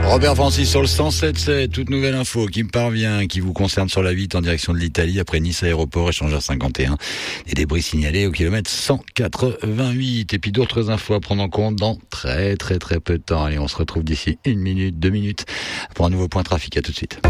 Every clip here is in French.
Robert Francis sur le 107.7, toute nouvelle info qui me parvient, qui vous concerne sur la 8 en direction de l'Italie, après Nice Aéroport, échangeur 51. Des débris signalés au kilomètre 188. Et puis d'autres infos à prendre en compte dans très peu de temps. Allez, on se retrouve d'ici 1 minute, 2 minutes pour un nouveau point trafic. À tout de suite.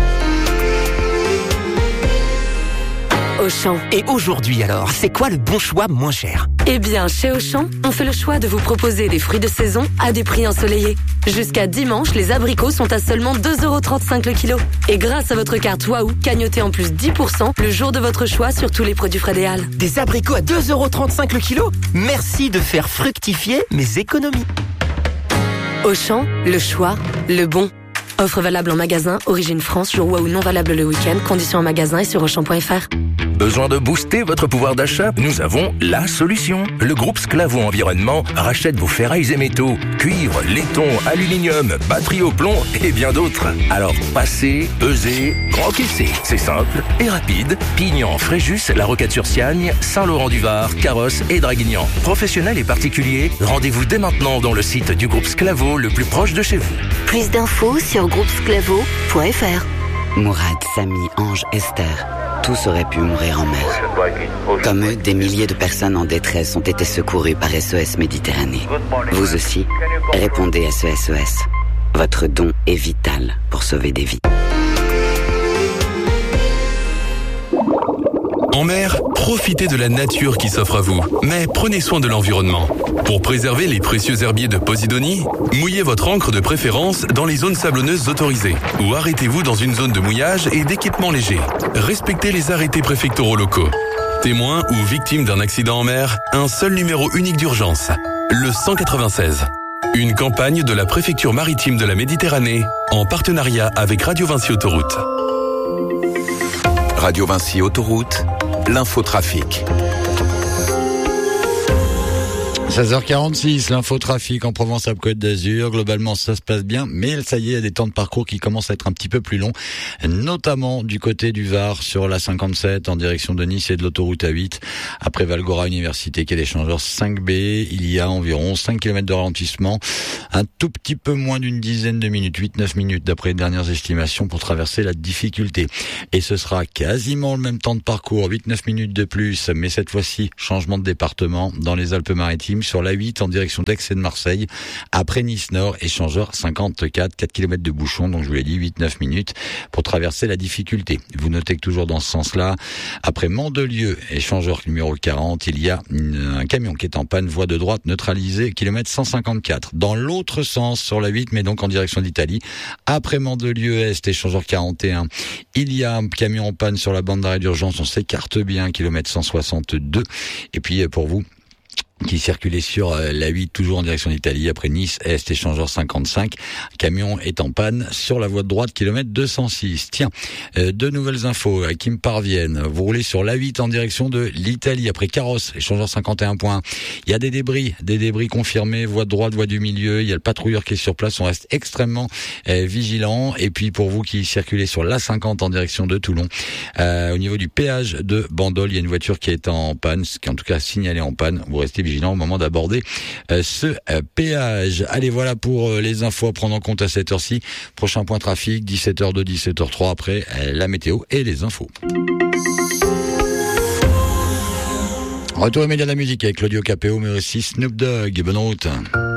Auchan. Et aujourd'hui alors, c'est quoi le bon choix moins cher? Eh bien, chez Auchan, on fait le choix de vous proposer des fruits de saison à des prix ensoleillés. Jusqu'à dimanche, les abricots sont à seulement 2,35€ le kilo. Et grâce à votre carte Waouh, cagnotez en plus 10% le jour de votre choix sur tous les produits Frédéal. Des abricots à 2,35€ le kilo? Merci de faire fructifier mes économies. Auchan, le choix, le bon. Offre valable en magasin, origine France, jour Waouh non valable le week-end, conditions en magasin et sur Auchan.fr. Besoin de booster votre pouvoir d'achat? Nous avons la solution. Le groupe Sclavo Environnement rachète vos ferrailles et métaux, cuivre, laiton, aluminium, batterie au plomb et bien d'autres. Alors passez, pesez, encaissez. C'est simple et rapide. Pignan, Fréjus, La Roquette-sur-Siagne, Saint-Laurent-du-Var, Carrosse et Draguignan. Professionnels et particuliers, rendez-vous dès maintenant dans le site du groupe Sclavo le plus proche de chez vous. Plus d'infos sur groupesclavo.fr. Mourad, Samy, Ange, Esther, tous auraient pu mourir en mer. Comme eux, des milliers de personnes en détresse ont été secourues par SOS Méditerranée. Vous aussi, répondez à ce SOS. Votre don est vital pour sauver des vies. En mer, profitez de la nature qui s'offre à vous, mais prenez soin de l'environnement. Pour préserver les précieux herbiers de Posidonie, mouillez votre ancre de préférence dans les zones sablonneuses autorisées ou arrêtez-vous dans une zone de mouillage et d'équipement léger. Respectez les arrêtés préfectoraux locaux. Témoin ou victime d'un accident en mer, un seul numéro unique d'urgence, le 196. Une campagne de la préfecture maritime de la Méditerranée en partenariat avec Radio Vinci Autoroute. Radio Vinci Autoroute, l'infotrafic. 16h46, l'infotrafic en Provence-Alpes-Côte d'Azur. Globalement, ça se passe bien, mais ça y est, il y a des temps de parcours qui commencent à être un petit peu plus longs, notamment du côté du Var sur la 57 en direction de Nice et de l'autoroute A8. Après Valgora Université, quai d'échangeur 5B, il y a environ 5 km de ralentissement, un tout petit peu moins d'une dizaine de minutes, 8-9 minutes d'après les dernières estimations pour traverser la difficulté. Et ce sera quasiment le même temps de parcours, 8-9 minutes de plus, mais cette fois-ci, changement de département dans les Alpes-Maritimes, sur la 8 en direction d'Aix et de Marseille. Après Nice-Nord, échangeur 54, 4 km de bouchon, donc je vous l'ai dit, 8-9 minutes pour traverser la difficulté. Vous notez que toujours dans ce sens-là, après Mandelieu, échangeur numéro 40, il y a un camion qui est en panne, voie de droite neutralisée, kilomètre 154. Dans l'autre sens, sur la 8, mais donc en direction d'Italie, après Mandelieu-Est, échangeur 41, il y a un camion en panne sur la bande d'arrêt d'urgence, on s'écarte bien, kilomètre 162. Et puis pour vous, qui circulait sur la 8, toujours en direction d'Italie, après Nice, Est, échangeur 55. Camion est en panne sur la voie de droite, kilomètre 206. Tiens, deux nouvelles infos qui me parviennent. Vous roulez sur la 8 en direction de l'Italie, après Carrosse, échangeur 51 points. Il y a des débris confirmés, voie de droite, voie du milieu. Il y a le patrouilleur qui est sur place, on reste extrêmement vigilant. Et puis pour vous qui circulez sur la 50 en direction de Toulon, au niveau du péage de Bandol, il y a une voiture qui est en panne, qui est en tout cas signalée en panne. Vous restez vigilant au moment d'aborder ce péage. Allez, voilà pour les infos à prendre en compte à cette heure-ci. Prochain point trafic, 17h2, 17h3 après la météo et les infos. Retour immédiat de la musique avec Claudio Capéo, mais aussi Snoop Dogg. Bonne route.